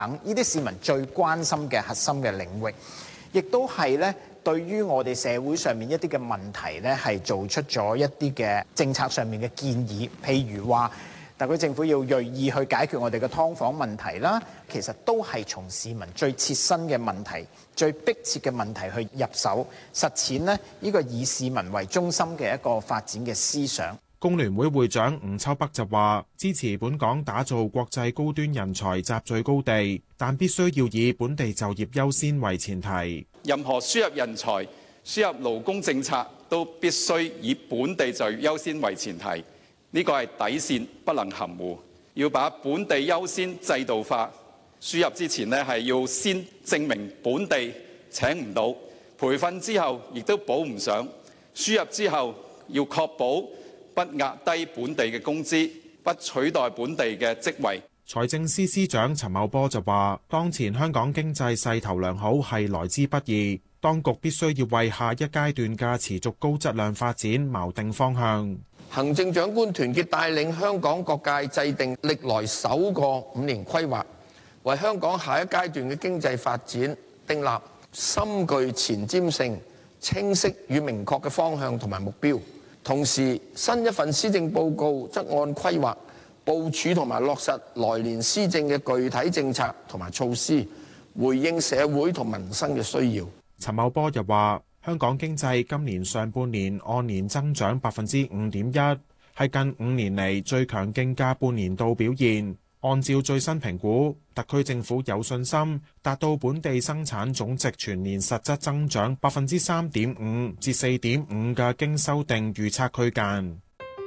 等呢啲市民最關心嘅核心嘅領域，亦都係咧對於我哋社會上面一啲嘅問題咧，係做出咗一啲嘅政策上面嘅建議，譬如話特區政府要鋭意去解決我哋嘅劏房問題啦，其實都係從市民最切身嘅問題、最迫切嘅問題去入手實踐咧呢個以市民為中心嘅一個發展嘅思想。 工聯會會長吳秋北就話：支持本港打造國際高端人才集聚高地，但必須要以本地就業優先為前提。 任何輸入人才、輸入勞工政策都必須以本地就業優先為前提，呢個係底線，不能含糊。要把本地優先制度化，輸入之前呢係要先證明本地請唔到，培訓之後亦都補唔上，輸入之後要確保不壓低本地嘅工資，不取代本地嘅職位。 財政司司長陳茂波就話：當前香港經濟勢頭良好係來之不易，當局必須要為下一階段嘅持續高質量發展錨定方向。 行政長官團結帶領香港各界制定歷來首個5年規劃，為香港下一階段嘅經濟發展訂立深具前瞻性、清晰與明確嘅方向同埋目標。同時，新一份施政報告則按規劃部署同埋落實來年施政嘅具體政策同埋措施，回應社會同民生嘅需要。 陳茂波又話：香港經濟今年上半年按年增長5.1%，係近5年嚟最強勁嘅半年度表現。按照最新評估，特區政府有信心達到本地生產總值全年實質增長3.5%至4.5%嘅經修訂預測區間。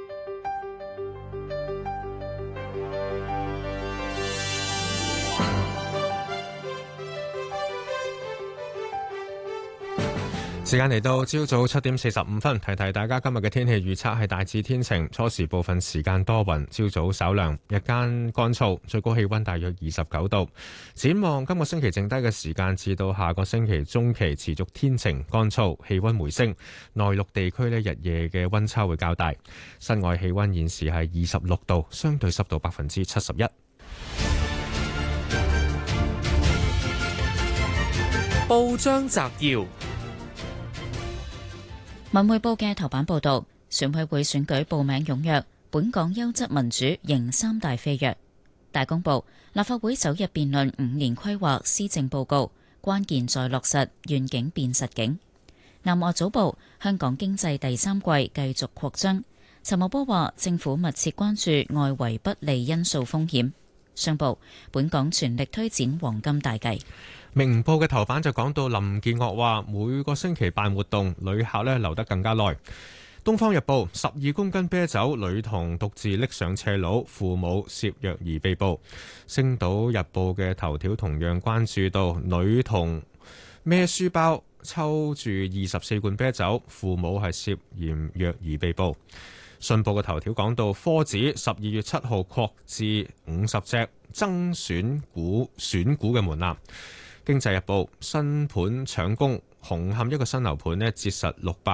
時間嚟到朝早7:45，提提大家今日嘅天氣預測係大致天晴，初時部分時間多雲，朝早稍涼，日間乾燥，最高氣溫大約29度。展望今個星期剩低嘅時間至到下個星期中期持續天晴乾燥，氣溫回升。內陸地區呢日夜嘅溫差會較大。室外氣溫現時係26度，相對濕度71%。 報章摘要。 文匯報嘅頭版報道，選委會選舉報名踴躍，本港優質民主迎3大飛躍。大公報，立法會首日辯論5年規劃施政報告，關鍵在落實，願景變實景。南華早報，香港經濟第3季繼續擴張。陳茂波話，政府密切關注外圍不利因素風險。商報，本港全力推展黃金大計。 明報嘅頭版就講到林建岳話每個星期辦活動，旅客留得更加耐。東方日報12公斤啤酒，女童獨自拎上斜路，父母涉虐兒被捕。星島日報嘅頭條同樣關注到女童孭書包抽住24罐啤酒，父母係涉嫌虐兒被捕。信報嘅頭條講到科指12月7號擴至50隻，增選股嘅門檻。經濟日報新盤搶攻，紅磡一個新樓盤折實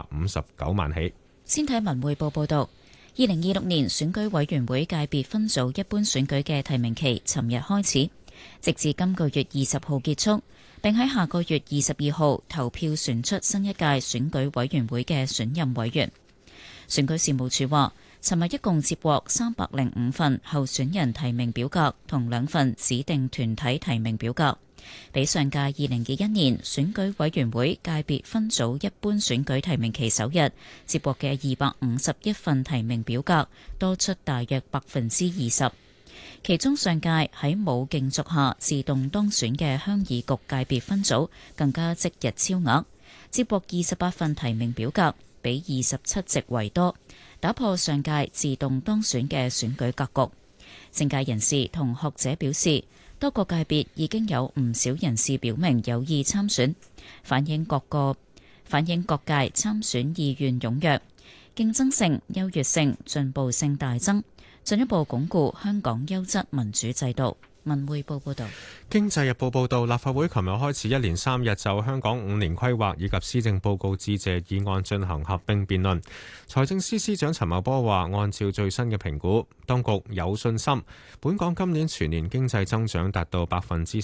659萬起。 先睇文匯報報道，2026年選舉委員會界別分組一般選舉嘅提名期尋日開始，直至今個月20號結束，並喺下個月22號投票選出新一屆選舉委員會嘅選任委員。選舉事務處話，尋日一共接獲305份候選人提名表格同2份指定團體提名表格，比上屆2021年選舉委員會界別分組一般選舉提名期首日接獲嘅251份提名表格多出大約20%。其中上屆喺冇競逐下自動當選嘅鄉議局界別分組更加即日超額，接獲28份提名表格，比27席為多，打破上屆自動當選嘅選舉格局。政界人士同學者表示，多個界別已經有唔少人士表明有意參選，反映各界參選意願踴躍，競爭性、優越性、進步性大增，進一步鞏固香港優質民主制度。 文匯報報道。 經濟日報報道，立法會琴日開始一連3日就香港5年規劃以及施政報告致謝議案進行合併辯論。財政司司長陳茂波話，按照最新嘅評估，當局有信心本港今年全年經濟增長達到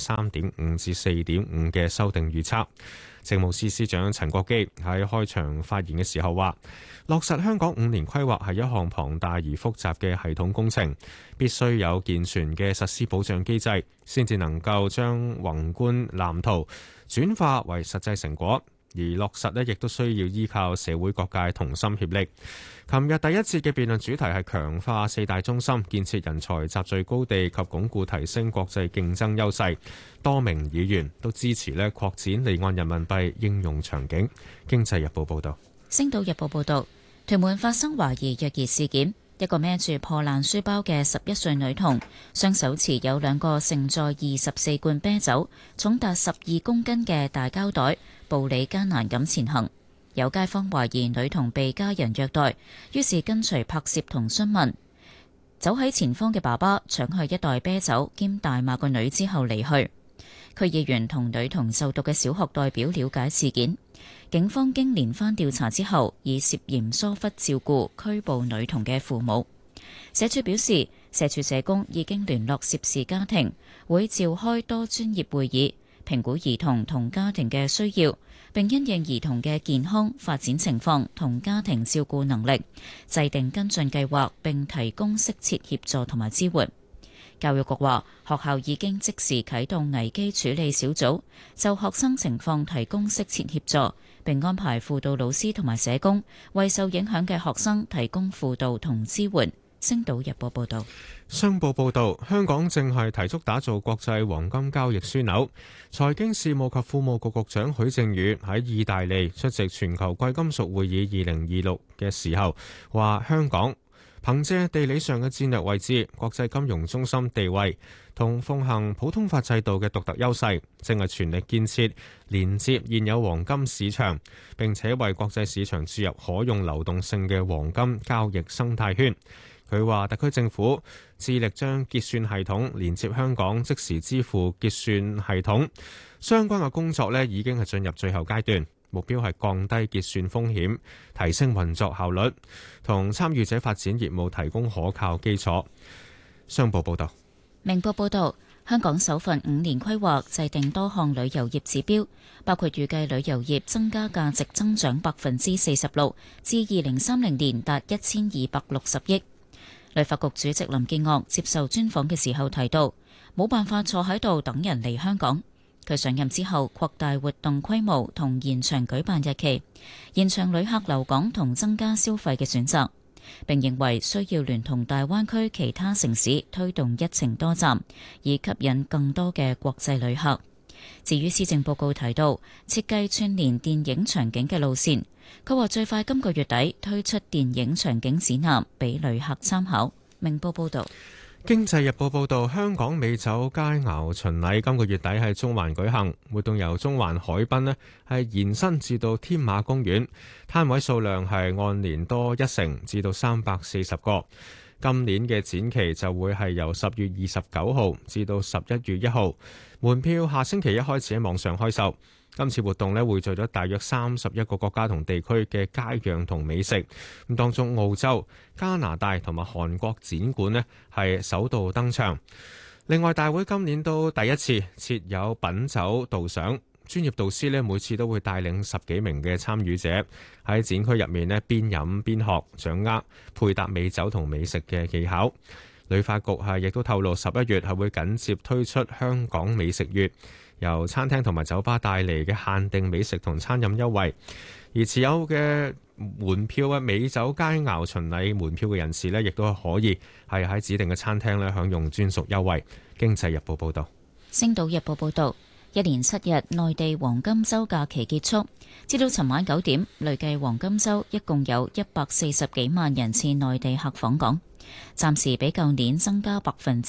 3.5%至4.5%嘅修訂預測。政務司司長陳國基喺開場發言嘅時候話，落實香港5年規劃係一項龐大而複雜嘅系統工程，必須有健全嘅實施保障機制，先至能夠將宏觀藍圖轉化為實際成果。而落實呢，亦都需要依靠社會各界同心協力。琴日第一節嘅辯論主題係強化4大中心，建設人才集聚高地及鞏固提升國際競爭優勢。多名議員都支持呢擴展離岸人民幣應用場景。經濟日報報道。 星島日報報道，屯門發生懷疑虐兒事件，一個孭住破爛書包嘅11歲女童，雙手持有2個盛載24罐啤酒、重達12公斤嘅大膠袋，步履艱難咁前行。有街坊懷疑女童被家人虐待，於是跟隨拍攝同詢問。走喺前方嘅爸爸搶去一袋啤酒兼大罵個女之後離去。區議員同女童就讀嘅小學代表了解事件，警方經連番調查之後，以涉嫌疏忽照顧拘捕女童嘅父母。社署表示，社署社工已經聯絡涉事家庭，會召開多專業會議，評估兒童同家庭嘅需要，並因應兒童嘅健康發展情況同家庭照顧能力，制定跟進計劃，並提供適切協助同埋支援。教育局話，學校已經即時啟動危機處理小組，就學生情況提供適切協助，並安排輔導老師同埋社工為受影響嘅學生提供輔導同支援。星島日報報道。 商報報導，香港正係提速打造國際黃金交易樞紐。財經事務及庫務局局長許正宇喺意大利出席全球貴金屬會議2026嘅時候話，香港憑借地理上嘅戰略位置、國際金融中心地位同奉行普通法制度嘅獨特優勢，正係全力建設連接現有黃金市場，並且為國際市場注入可用流動性嘅黃金交易生態圈。佢話，特區政府致力將結算系統連接香港即時支付結算系統，相關嘅工作呢已經係進入最後階段，目標係降低結算風險，提升運作效率，同參與者發展業務提供可靠基礎。商報報道。 明報報道，香港首份5年規劃制定多項旅遊業指標，包括預計旅遊業增加價值增長46%，至2030年達1260億。旅發局主席林建岳接受專訪嘅時候提到，冇辦法坐喺度等人嚟香港。佢上任之後擴大活動規模同延長舉辦日期，延長旅客留港同增加消費嘅選擇。並認為需要聯同大灣區其他城市推動一程多站，以吸引更多嘅國際旅客。至於施政報告提到設計串聯電影場景嘅路線，佢話最快今個月底推出電影場景指南俾旅客參考。明報報道。 經濟日報報導，香港美酒佳肴巡禮今個月底喺中環舉行，活動由中環海濱呢係延伸至到添馬公園，攤位數量係按年多1成，至到340個。今年嘅展期就會係由10月29號至到11月1號，門票下星期一開始喺網上開售。今次活動呢匯聚咗大約31個國家同地區嘅佳釀同美食，咁當中澳洲、加拿大同埋韓國展館呢係首度登場。另外，大會今年都第一次設有品酒導賞，專業導師呢每次都會帶領10幾名嘅參與者喺展區入面呢邊飲邊學，掌握配搭美酒同美食嘅技巧。旅發局亦都透露11月係會緊接推出香港美食月，由餐廳同埋酒吧帶嚟嘅限定美食同餐飲優惠，而持有嘅門票嘅美酒佳肴巡禮門票嘅人士呢，亦都可以係喺指定嘅餐廳呢享用專屬優惠。經濟日報報導。 星島日報報導，一連7日內地黃金週假期結束，至到尋晚9點，累計黃金週一共有140幾萬人次內地客訪港，暫時比舊年增加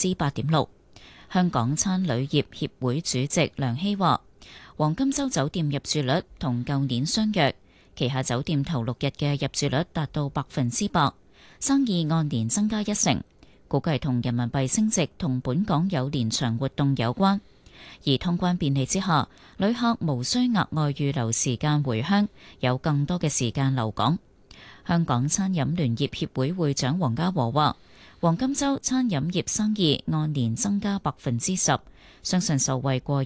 8.6%。香港餐旅業協會主席梁希話，黃金週酒店入住率同舊年相若，旗下酒店頭6日嘅入住率達到100%，生意按年增加1成。 估計同人民幣升值同本港有連場活動有關。而通關便利之下，旅客無需額外預留時間回鄉，有更多嘅時間留港。香港餐飲聯業協會會長黃家和話，黃金週餐飲業生意按年增加10%，相信受惠過